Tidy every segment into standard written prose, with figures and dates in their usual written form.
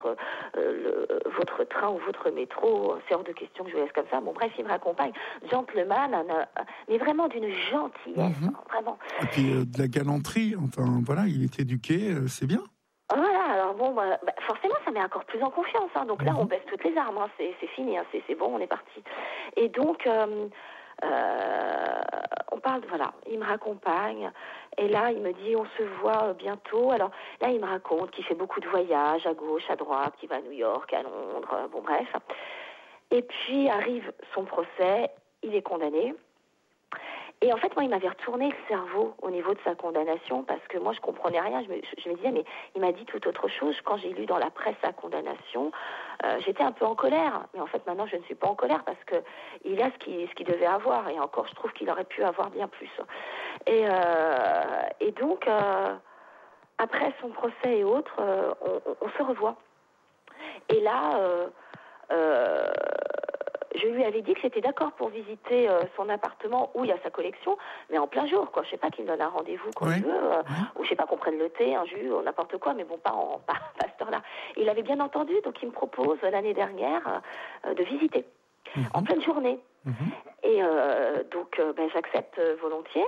votre train ou votre métro, c'est hors de question que je vous laisse comme ça. Bon, bref, il me raccompagne, gentleman, mais vraiment d'une gentillesse, vraiment. Et puis de la galanterie, enfin voilà, il est éduqué, c'est bien. Voilà, alors bon, forcément, ça met encore plus en confiance. Donc là, on baisse toutes les armes, c'est fini, c'est bon, on est parti. Et donc, on parle, voilà, il me raccompagne. Et là, il me dit, on se voit bientôt. Alors là, il me raconte qu'il fait beaucoup de voyages à gauche, à droite, qu'il va à New York, à Londres, bon bref. Et puis arrive son procès, il est condamné. Et en fait, moi, il m'avait retourné le cerveau au niveau de sa condamnation parce que moi, je comprenais rien. Je me disais, mais il m'a dit tout autre chose. Quand j'ai lu dans la presse sa condamnation, j'étais un peu en colère. Mais en fait, maintenant, je ne suis pas en colère parce que il a ce qu'il devait avoir. Et encore, je trouve qu'il aurait pu avoir bien plus. Et donc, après son procès et autres, on se revoit. Et là, je lui avais dit que j'étais d'accord pour visiter son appartement où il y a sa collection, mais en plein jour, quoi. Je sais pas, qu'il me donne un rendez-vous quand il veut, ou je sais pas, qu'on prenne le thé, un jus, ou n'importe quoi, mais bon, pas à cette heure-là. Il avait bien entendu, donc il me propose l'année dernière de visiter, en pleine journée. Et donc, j'accepte volontiers.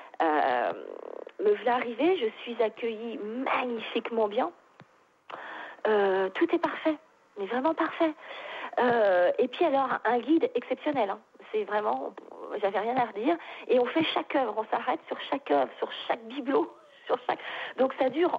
Me voilà arrivée, je suis accueillie magnifiquement bien. Tout est parfait, mais vraiment parfait. Et puis alors, un guide exceptionnel. C'est vraiment, j'avais rien à redire. Et on fait chaque œuvre, on s'arrête sur chaque œuvre, sur chaque bibelot, sur chaque. Donc ça dure.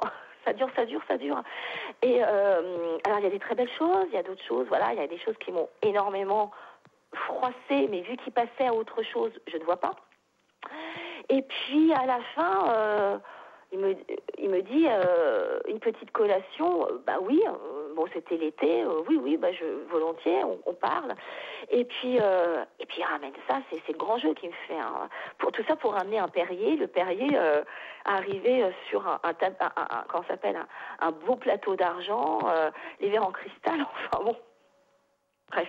Et alors il y a des très belles choses, il y a d'autres choses. Voilà, il y a des choses qui m'ont énormément froissée, mais vu qu'il passait à autre chose, je ne vois pas. Et puis à la fin, il me dit une petite collation. Bah oui, bon, c'était l'été. Oui, volontiers, on parle. Et puis il ramène ça. C'est le grand jeu qu'il me fait. Pour tout ça, pour ramener un Perrier. Le Perrier arrivé sur comment ça s'appelle, un beau plateau d'argent, les verres en cristal. Enfin bon, bref.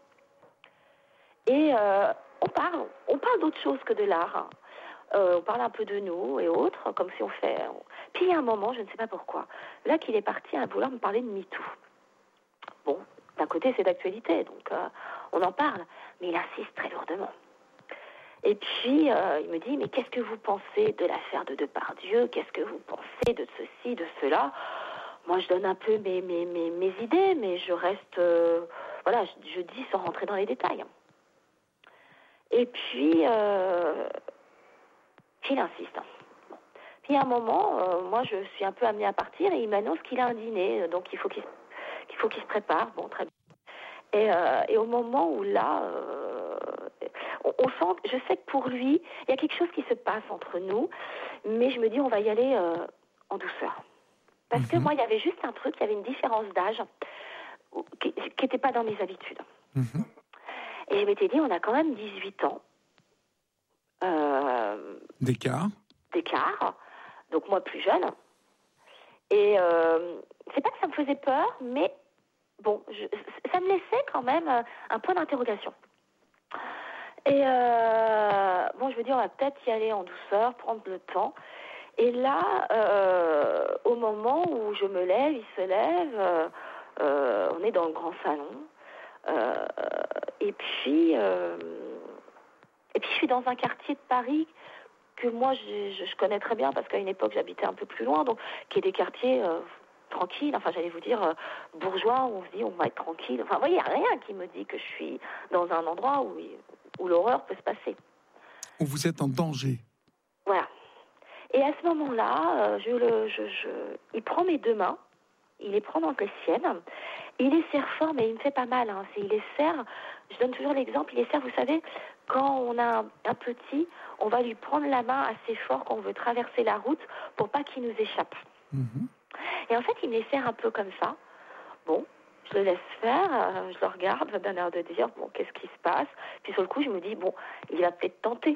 Et on parle d'autre chose que de l'art. On parle un peu de nous et autres, comme si on fait... Puis il y a un moment, je ne sais pas pourquoi, là qu'il est parti à vouloir me parler de MeToo. Bon, d'un côté, c'est d'actualité, donc on en parle, mais il insiste très lourdement. Et puis, il me dit, mais qu'est-ce que vous pensez de l'affaire de Depardieu? Qu'est-ce que vous pensez de ceci, de cela? Moi, je donne un peu mes idées, mais je reste... voilà, je dis sans rentrer dans les détails. Et puis... il insiste. Bon. Puis à un moment, moi je suis un peu amenée à partir et il m'annonce qu'il a un dîner, donc il faut qu'il se prépare. Bon, très bien. Et au moment où là, on sent, je sais que pour lui, il y a quelque chose qui se passe entre nous, mais je me dis on va y aller en douceur. Parce que moi, il y avait juste un truc, il y avait une différence d'âge qui n'était pas dans mes habitudes. Et je m'étais dit, on a quand même 18 ans. D'écart, donc moi plus jeune. Et c'est pas que ça me faisait peur, mais bon, ça me laissait quand même un point d'interrogation. Et bon, je me dis, on va peut-être y aller en douceur, prendre le temps. Et là, au moment où je me lève, il se lève, on est dans le grand salon. Et puis je suis dans un quartier de Paris que moi je connais très bien parce qu'à une époque j'habitais un peu plus loin, donc qui est des quartiers tranquilles, enfin j'allais vous dire bourgeois, où on se dit on va être tranquille. Enfin vous voyez, il n'y a rien qui me dit que je suis dans un endroit où l'horreur peut se passer. Où vous êtes en danger. Voilà. Et à ce moment-là, il prend mes deux mains, il les prend dans les siennes, il les serre fort, mais il me fait pas mal. Il les serre, je donne toujours l'exemple, il les serre, vous savez, quand on a un petit, on va lui prendre la main assez fort quand on veut traverser la route pour pas qu'il nous échappe. Et en fait, il me les serre un peu comme ça. Bon, je le laisse faire, je le regarde d'un air de dire, bon, qu'est-ce qui se passe? Puis sur le coup, je me dis, bon, il va peut-être tenter.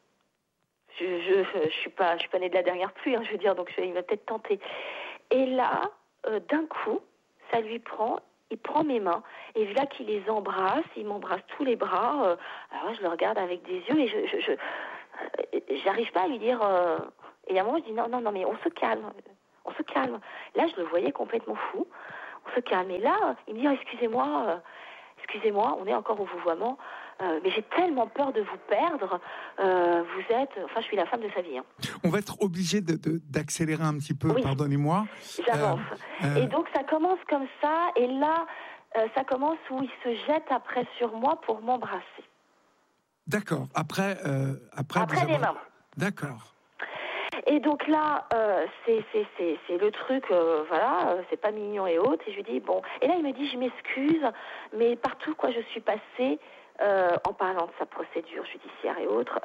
Je suis pas née de la dernière pluie, je veux dire, donc il va peut-être tenter. Et là, d'un coup, ça lui prend, il prend mes mains, et là qu'il les embrasse, il m'embrasse tous les bras, alors je le regarde avec des yeux, et j'arrive pas à lui dire, et à un moment je dis non, mais on se calme. Là, je le voyais complètement fou, on se calme. Et là, il me dit, excusez-moi, on est encore au vouvoiement, mais j'ai tellement peur de vous perdre. Je suis la femme de sa vie. Hein. On va être obligé d'accélérer un petit peu, oui, pardonnez-moi. J'avance. Et donc ça commence comme ça, et là, ça commence où il se jette après sur moi pour m'embrasser. D'accord. Après les mains. D'accord. Et donc là, c'est le truc, c'est pas mignon et autres. Et je lui dis, bon. Et là, il me dit, je m'excuse, mais partout, je suis passée, en parlant de sa procédure judiciaire et autres,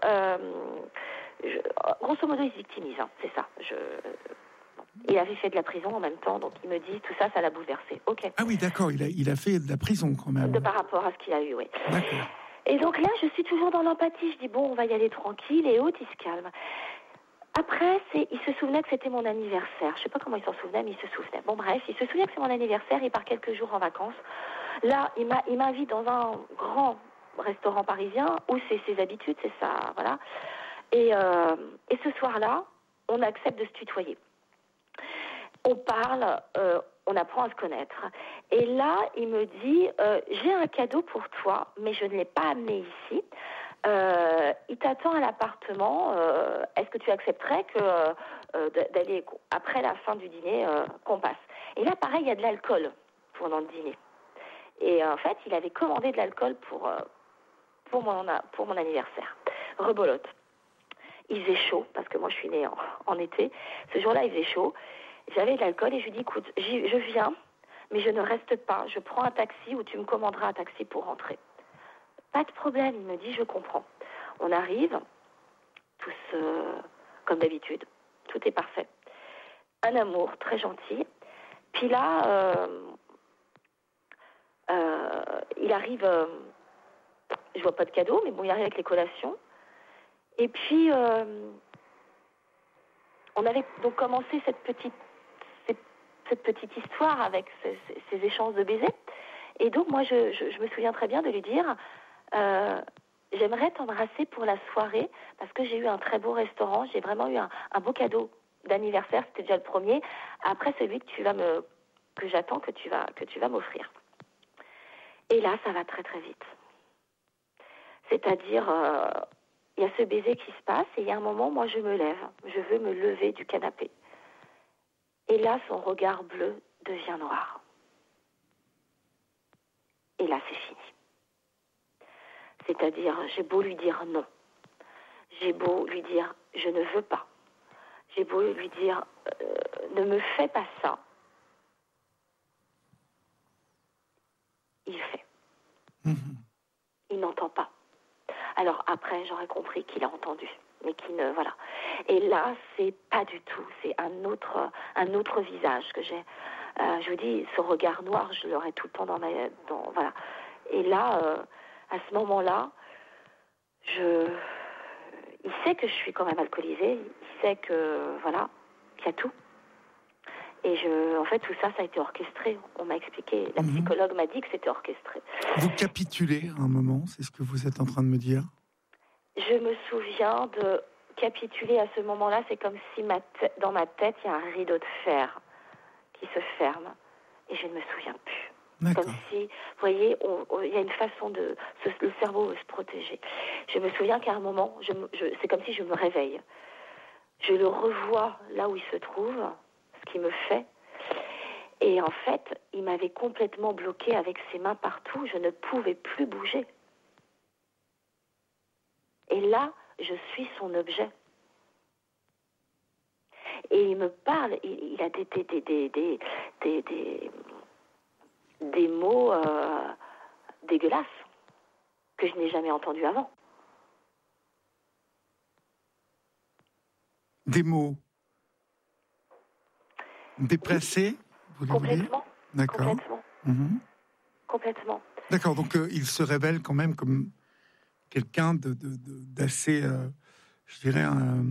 grosso modo, il se victimise, hein, c'est ça. Il avait fait de la prison en même temps, donc il me dit, tout ça, ça l'a bouleversé. Ok. Ah oui, d'accord, il a fait de la prison quand même. Par rapport à ce qu'il a eu, oui. D'accord. Et donc là, je suis toujours dans l'empathie. Je dis, bon, on va y aller tranquille, et autres, il se calme. Après, il se souvenait que c'était mon anniversaire. Je ne sais pas comment il s'en souvenait, mais il se souvenait. Bon, bref, il se souvient que c'est mon anniversaire. Il part quelques jours en vacances. Là, il m'invite dans un grand restaurant parisien où c'est ses habitudes, c'est ça, voilà. Et ce soir-là, on accepte de se tutoyer. On parle, on apprend à se connaître. Et là, il me dit, j'ai un cadeau pour toi, mais je ne l'ai pas amené ici. Il t'attend à l'appartement. Est-ce que tu accepterais d'aller après la fin du dîner qu'on passe? Et là, pareil, il y a de l'alcool pendant le dîner. Et en fait, il avait commandé de l'alcool pour mon anniversaire. Rebolote. Il faisait chaud, parce que moi je suis née en été. Ce jour-là, il faisait chaud. J'avais de l'alcool et je lui dis, écoute, je viens, mais je ne reste pas. Je prends un taxi ou tu me commanderas un taxi pour rentrer. Pas de problème, il me dit, je comprends. On arrive, tous comme d'habitude. Tout est parfait. Un amour très gentil. Puis là, il arrive, je vois pas de cadeau, mais bon, il arrive avec les collations. Et puis, on avait donc commencé cette petite histoire avec ces échanges de baisers. Et donc, moi, je me souviens très bien de lui dire, j'aimerais t'embrasser pour la soirée, parce que j'ai eu un très beau restaurant, j'ai vraiment eu un beau cadeau d'anniversaire, c'était déjà le premier, après celui que j'attends que tu vas m'offrir. Et là, ça va très très vite. C'est-à-dire, il y a ce baiser qui se passe, et il y a un moment, moi, je me lève. Je veux me lever du canapé. Et là, son regard bleu devient noir. Et là, c'est fini. C'est-à-dire, j'ai beau lui dire non. J'ai beau lui dire, je ne veux pas. J'ai beau lui dire, ne me fais pas ça. Il fait. Il n'entend pas. Alors après, j'aurais compris qu'il a entendu, mais qu'il ne... Voilà. Et là, c'est pas du tout. C'est un autre visage que j'ai. Je vous dis, ce regard noir, je l'aurai tout le temps voilà. Et là, à ce moment-là, il sait que je suis quand même alcoolisée. Il sait que, voilà, qu'il y a tout. Et en fait, tout ça, ça a été orchestré. On m'a expliqué. La psychologue m'a dit que c'était orchestré. Vous capitulez à un moment, c'est ce que vous êtes en train de me dire? Je me souviens de capituler à ce moment-là. C'est comme si dans ma tête, il y a un rideau de fer qui se ferme. Et je ne me souviens plus. D'accord. Comme si, vous voyez, il y a une façon le cerveau veut se protéger. Je me souviens qu'à un moment, c'est comme si je me réveille. Je le revois là où il se trouve, ce qu'il me fait. Et en fait, il m'avait complètement bloquée avec ses mains partout. Je ne pouvais plus bouger. Et là, je suis son objet. Et il me parle, il a des mots dégueulasses que je n'ai jamais entendus avant. Des mots déplacés, voulez-vous dire? Complètement. D'accord. Complètement. Complètement. D'accord, donc il se révèle quand même comme quelqu'un d'assez, je dirais,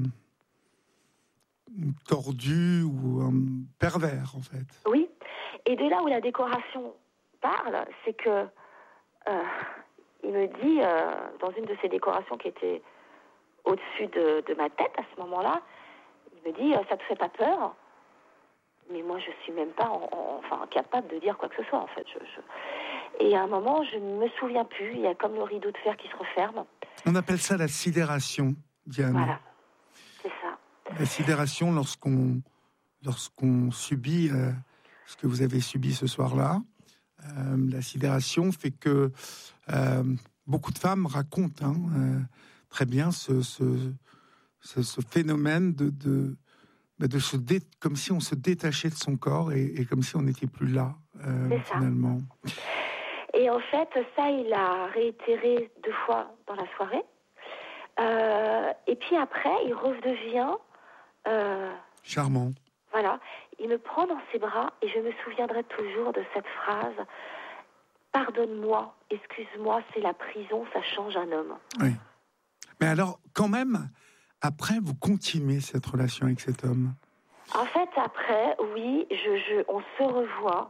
tordu ou un pervers, en fait. Oui, et de là où la décoration parle, c'est que il me dit, dans une de ces décorations qui était au-dessus de ma tête à ce moment-là, il me dit, ça te fait pas peur? Mais moi, je suis même pas enfin, capable de dire quoi que ce soit, en fait. Et à un moment, je ne me souviens plus. Il y a comme le rideau de fer qui se referme. On appelle ça la sidération, Diane. Voilà, c'est ça. La sidération, lorsqu'on subit ce que vous avez subi ce soir-là, la sidération fait que beaucoup de femmes racontent très bien ce phénomène de comme si on se détachait de son corps et comme si on n'était plus là, finalement. Et en fait, ça, il a réitéré 2 fois dans la soirée. Et puis après, il redevient... charmant. Voilà. Il me prend dans ses bras et je me souviendrai toujours de cette phrase « Pardonne-moi, excuse-moi, c'est la prison, ça change un homme. » Oui. Mais alors, quand même, après, vous continuez cette relation avec cet homme? En fait, après, oui, on se revoit.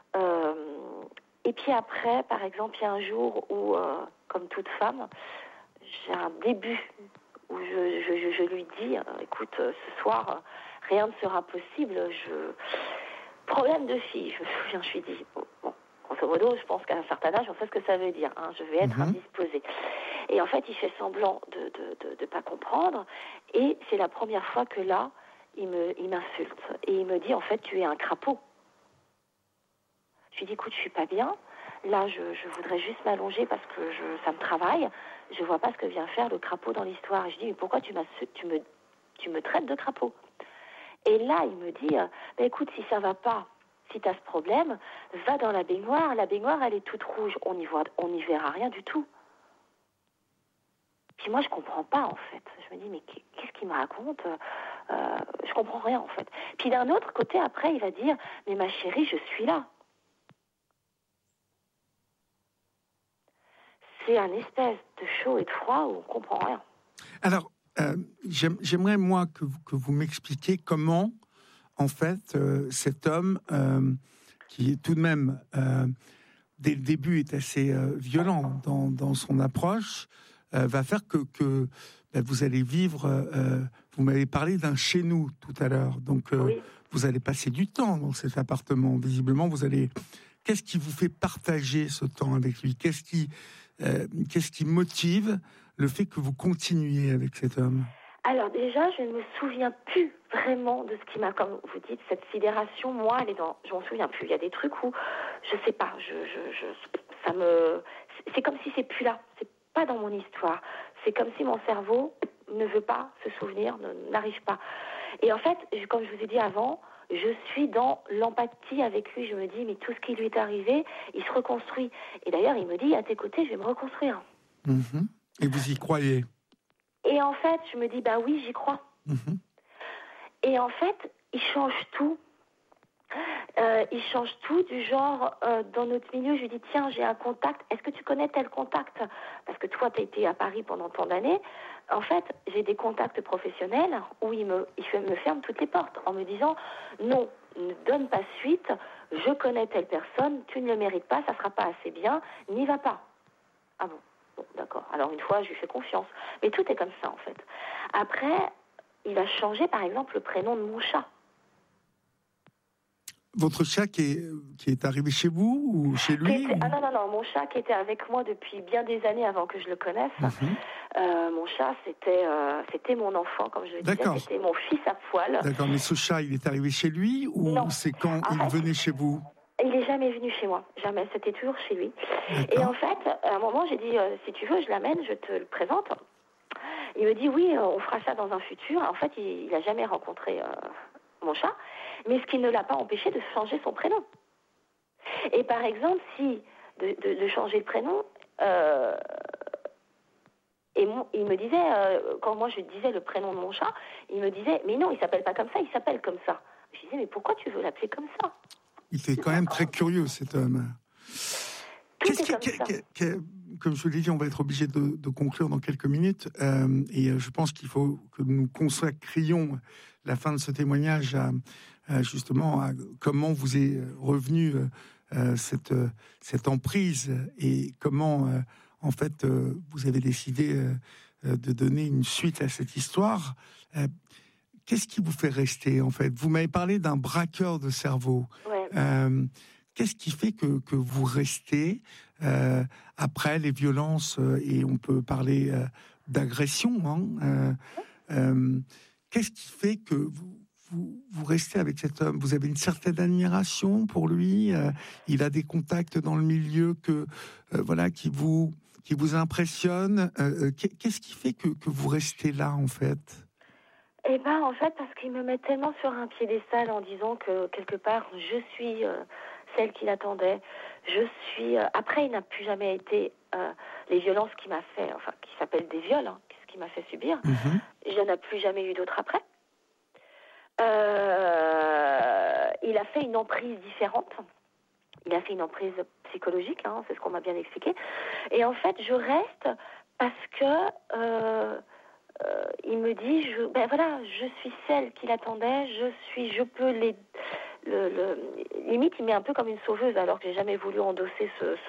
Et puis après, par exemple, il y a un jour où, comme toute femme, j'ai un début où je lui dis « Écoute, ce soir, rien ne sera possible. Problème de fille, je me souviens, je lui dis « Bon, grosso modo, je pense qu'à un certain âge, on sait ce que ça veut dire. Hein, je vais être indisposée. » Et en fait, il fait semblant de pas comprendre. Et c'est la première fois que là, il m'insulte. Et il me dit, en fait, tu es un crapaud. Je lui dis, écoute, je suis pas bien. Là, je voudrais juste m'allonger parce que ça me travaille. Je vois pas ce que vient faire le crapaud dans l'histoire. Et je dis, mais pourquoi tu me traites de crapaud? Et là, il me dit, écoute, si ça va pas, si tu as ce problème, va dans la baignoire. La baignoire, elle est toute rouge. On n'y verra rien du tout. Puis moi, je comprends pas, en fait. Je me dis, mais qu'est-ce qu'il me raconte? Je comprends rien, en fait. Puis d'un autre côté, après, il va dire, mais ma chérie, je suis là. C'est un espèce de chaud et de froid où on comprend rien. Alors, j'aimerais, moi, que vous m'expliquiez comment, en fait, cet homme, qui est tout de même, dès le début, est assez violent dans son approche, va faire que vous allez vivre... vous m'avez parlé d'un chez nous tout à l'heure. Donc, oui. Vous allez passer du temps dans cet appartement. Visiblement, vous allez... Qu'est-ce qui vous fait partager ce temps avec lui? Qu'est-ce qui motive le fait que vous continuiez avec cet homme? Alors déjà, je ne me souviens plus vraiment de ce qui m'a, comme vous dites, cette sidération. Moi, je m'en souviens plus. Il y a des trucs où, je sais pas, c'est comme si c'est plus là. C'est pas dans mon histoire. C'est comme si mon cerveau ne veut pas se souvenir, n'arrive pas. Et en fait, comme je vous ai dit avant, je suis dans l'empathie avec lui. Je me dis, mais tout ce qui lui est arrivé, il se reconstruit. Et d'ailleurs, il me dit, à tes côtés, je vais me reconstruire. Mmh. Et vous y croyez? Et en fait, je me dis, bah oui, j'y crois. Mmh. Et en fait, il change tout. Il change tout, du genre, dans notre milieu, je lui dis, tiens, j'ai un contact, est-ce que tu connais tel contact? Parce que toi, tu as été à Paris pendant tant d'années. En fait, j'ai des contacts professionnels où il me ferme toutes les portes en me disant, non, ne donne pas suite, je connais telle personne, tu ne le mérites pas, ça ne sera pas assez bien, n'y va pas. Ah bon? Bon, d'accord. Alors une fois, je lui fais confiance. Mais tout est comme ça, en fait. Après, il a changé, par exemple, le prénom de mon chat. Votre chat qui est arrivé chez vous ou chez lui? Ah non, mon chat qui était avec moi depuis bien des années avant que je le connaisse. Mon chat, c'était mon enfant, comme je le disais, c'était mon fils à poil. D'accord, mais ce chat, il est arrivé chez lui ou non, c'est quand il venait chez vous? Il n'est jamais venu chez moi, jamais, c'était toujours chez lui. Et en fait, à un moment, j'ai dit, si tu veux, je l'amène, je te le présente. Il me dit, oui, on fera ça dans un futur. En fait, il n'a jamais rencontré mon chat, mais ce qui ne l'a pas empêché de changer son prénom. Et par exemple, de changer le prénom, il me disait, quand moi je disais le prénom de mon chat, il me disait, mais non, il s'appelle pas comme ça, il s'appelle comme ça. Je disais, mais pourquoi tu veux l'appeler comme ça? Il était quand même très curieux, cet homme. Comme je vous l'ai dit, on va être obligé de conclure dans quelques minutes. Et je pense qu'il faut que nous consacrions la fin de ce témoignage justement à comment vous est revenue cette emprise et comment, en fait, vous avez décidé de donner une suite à cette histoire. qu'est-ce qui vous fait rester, en fait? Vous m'avez parlé d'un braqueur de cerveau. Ouais. Qu'est-ce qui fait que vous restez après les violences, et on peut parler d'agression, hein, qu'est-ce qui fait que vous restez avec cet homme? Vous avez une certaine admiration pour lui, il a des contacts dans le milieu voilà, qui vous impressionnent. Qu'est-ce qui fait que vous restez là, en fait? Eh ben, en fait, parce qu'il me met tellement sur un piédestal en disant que, quelque part, je suis celle qu'il attendait. Je suis... Après, il n'a plus jamais été... les violences qu'il m'a fait, enfin, qui s'appellent des viols, hein, ce qu'il m'a fait subir, je n'en ai plus jamais eu d'autres après. Il a fait une emprise différente. Il a fait une emprise psychologique, hein, c'est ce qu'on m'a bien expliqué. Et en fait, je reste parce que il me dit, ben voilà, je suis celle qu'il attendait, je peux les... limite, il m'est un peu comme une sauveuse, alors que j'ai jamais voulu endosser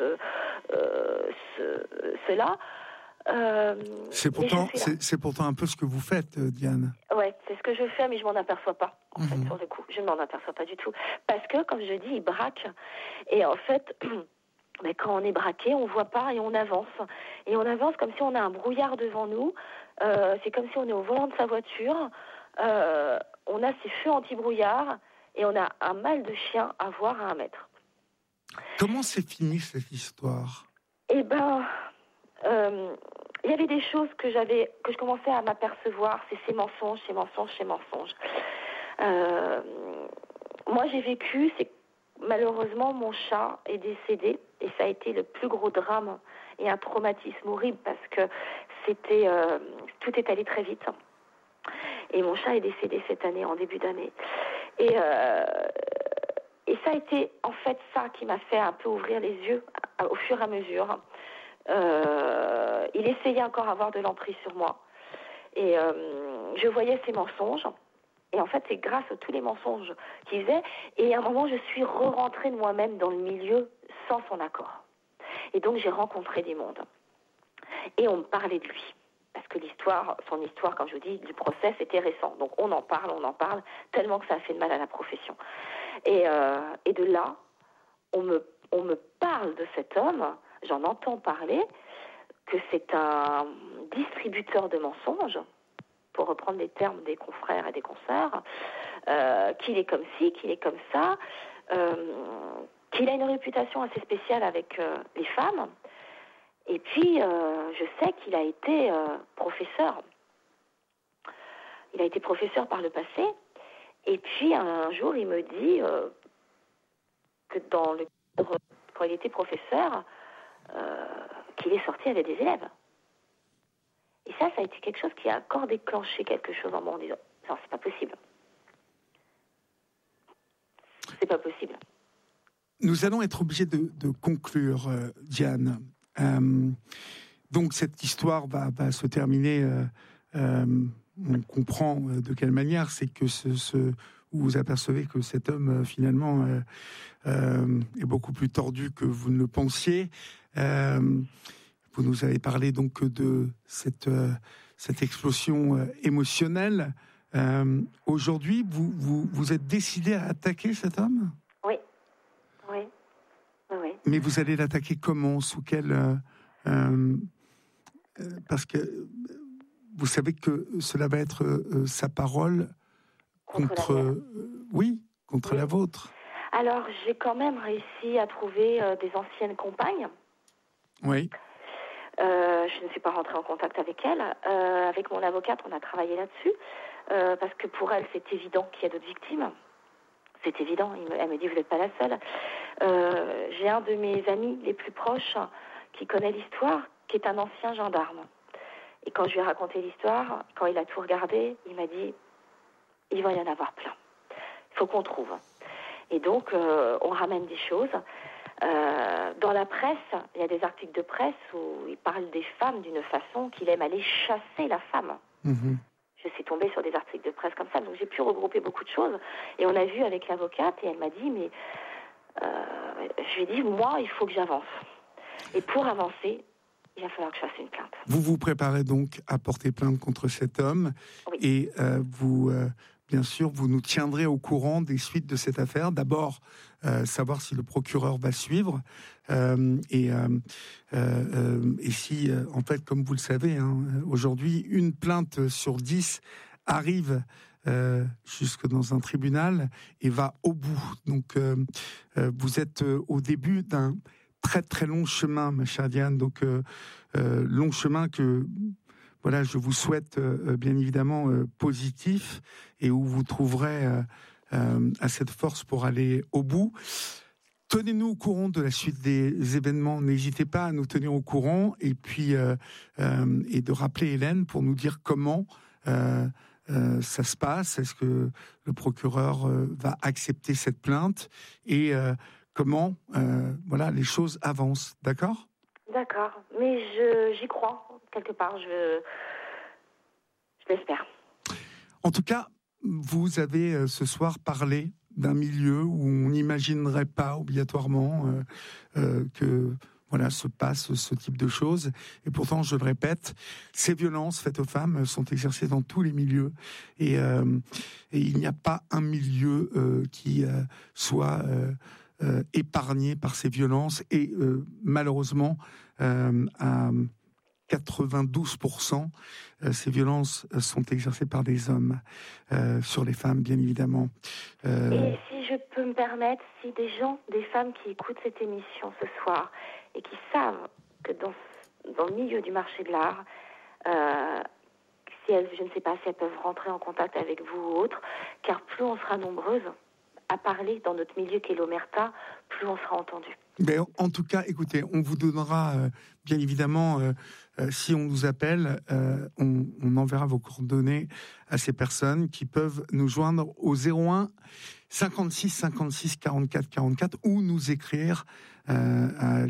cela. C'est pourtant un peu ce que vous faites, Diane. Ouais, c'est ce que je fais, mais je m'en aperçois pas, en fait, sur le coup. Je ne m'en aperçois pas du tout. Parce que, comme je dis, il braque. Et en fait, mais quand on est braqué, on voit pas et on avance. Et on avance comme si on a un brouillard devant nous. C'est comme si on est au volant de sa voiture. On a ses feux anti-brouillard et on a un mal de chien à voir à 1 mètre. Comment s'est finie cette histoire? Eh ben... il y avait des choses que je commençais à m'apercevoir, c'est ces mensonges. Moi, j'ai vécu, malheureusement, mon chat est décédé, et ça a été le plus gros drame et un traumatisme horrible parce que tout est allé très vite. Et mon chat est décédé cette année, en début d'année. Et ça a été, en fait, ça qui m'a fait un peu ouvrir les yeux au fur et à mesure. Il essayait encore d'avoir de l'emprise sur moi. Et je voyais ses mensonges. Et en fait, c'est grâce à tous les mensonges qu'il faisait. Et à un moment, je suis re-rentrée de moi-même dans le milieu sans son accord. Et donc, j'ai rencontré du monde. Et on me parlait de lui. Parce que son histoire, comme je vous dis, du procès, c'était récent. Donc, on en parle, tellement que ça a fait de mal à la profession. Et de là, on me parle de cet homme, j'en entends parler, que c'est un distributeur de mensonges, pour reprendre les termes des confrères et des consoeurs, qu'il est comme ci, qu'il est comme ça, qu'il a une réputation assez spéciale avec les femmes. Et puis, je sais qu'il a été professeur. Il a été professeur par le passé. Et puis, un jour, il me dit que quand il était professeur, qu'il est sorti avec des élèves. Et ça a été quelque chose qui a encore déclenché quelque chose en moi en disant « Non, c'est pas possible. C'est pas possible. » Nous allons être obligés de conclure, Diane. Donc cette histoire va se terminer. On comprend de quelle manière. C'est que vous apercevez que cet homme finalement est beaucoup plus tordu que vous ne le pensiez. Vous nous avez parlé donc de cette explosion émotionnelle. Aujourd'hui, vous êtes décidé à attaquer cet homme? Oui. Mais vous allez l'attaquer comment? Sous quel... parce que vous savez que cela va être sa parole contre la vôtre. Alors, j'ai quand même réussi à trouver des anciennes compagnes. Oui. Je ne suis pas rentrée en contact avec elle. Avec mon avocate, on a travaillé là-dessus. Parce que pour elle, c'est évident qu'il y a d'autres victimes. C'est évident. Elle me dit, vous n'êtes pas la seule. J'ai un de mes amis les plus proches qui connaît l'histoire, qui est un ancien gendarme. Et quand je lui ai raconté l'histoire, quand il a tout regardé, il m'a dit, il va y en avoir plein. Il faut qu'on trouve. Et donc, on ramène des choses. Dans la presse, il y a des articles de presse où il parle des femmes d'une façon qu'il aime aller chasser la femme. Mmh. Je suis tombée sur des articles de presse comme ça, donc j'ai pu regrouper beaucoup de choses. Et on a vu avec l'avocate, et elle m'a dit, mais je lui ai dit, moi, il faut que j'avance. Et pour avancer, il va falloir que je fasse une plainte. Vous vous préparez donc à porter plainte contre cet homme. Oui. Et vous, bien sûr, vous nous tiendrez au courant des suites de cette affaire. D'abord, savoir si le procureur va suivre. Et si, en fait, comme vous le savez, aujourd'hui, une plainte sur 10 arrive jusque dans un tribunal et va au bout. Donc, vous êtes au début d'un très très long chemin, ma chère Diane. Donc, long chemin que, voilà, je vous souhaite bien évidemment positif et où vous trouverez assez de force pour aller au bout. Tenez-nous au courant de la suite des événements. N'hésitez pas à nous tenir au courant et puis et de rappeler Hélène pour nous dire comment ça se passe. Est-ce que le procureur va accepter cette plainte et comment voilà, les choses avancent. D'accord ? D'accord, mais j'y crois quelque part. Je l'espère. En tout cas, vous avez ce soir parlé d'un milieu où on n'imaginerait pas obligatoirement que voilà, se passe ce type de choses. Et pourtant, je le répète, ces violences faites aux femmes sont exercées dans tous les milieux. Et il n'y a pas un milieu qui soit épargné par ces violences. Et malheureusement, à 92%, ces violences sont exercées par des hommes sur les femmes, bien évidemment. Et si je peux me permettre, si des femmes qui écoutent cette émission ce soir et qui savent que dans le milieu du marché de l'art, si elles, je ne sais pas si elles peuvent rentrer en contact avec vous ou autre, car plus on sera nombreuses à parler dans notre milieu qu'est l'omerta, plus on sera entendu. Ben, en tout cas, écoutez, on vous donnera, bien évidemment, si on vous appelle, on enverra vos coordonnées à ces personnes qui peuvent nous joindre au 01 56 56 44 44 ou nous écrire à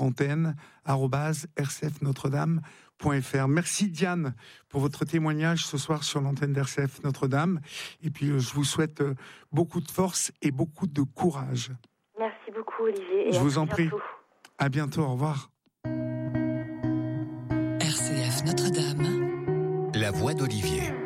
libreantenne@rcfnotredame.fr. Merci Diane pour votre témoignage ce soir sur l'antenne d'RCF Notre-Dame. Et puis je vous souhaite beaucoup de force et beaucoup de courage. Merci beaucoup Olivier. Et je vous en prie. À bientôt, au revoir. RCF Notre-Dame. La voix d'Olivier.